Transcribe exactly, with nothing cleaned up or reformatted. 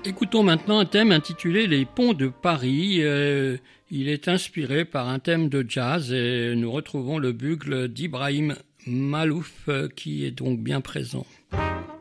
Écoutons maintenant un thème intitulé Les ponts de Paris. Euh, il est inspiré par un thème de jazz et nous retrouvons le bugle d'Ibrahim Malouf euh, qui est donc bien présent.